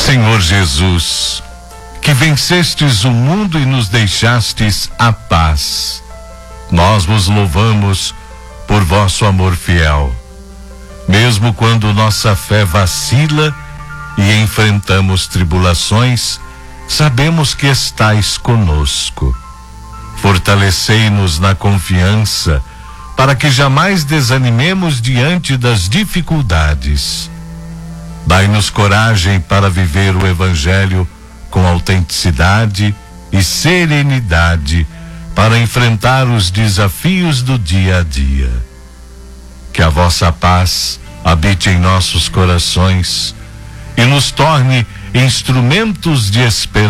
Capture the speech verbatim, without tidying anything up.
Senhor Jesus, que vencestes o mundo e nos deixastes a paz, nós vos louvamos por vosso amor fiel. Mesmo quando nossa fé vacila e enfrentamos tribulações, sabemos que estais conosco. Fortalecei-nos na confiança, para que jamais desanimemos diante das dificuldades. Dai-nos coragem para viver o Evangelho com autenticidade e serenidade, para enfrentar os desafios do dia a dia. Que a vossa paz habite em nossos corações e nos torne instrumentos de esperança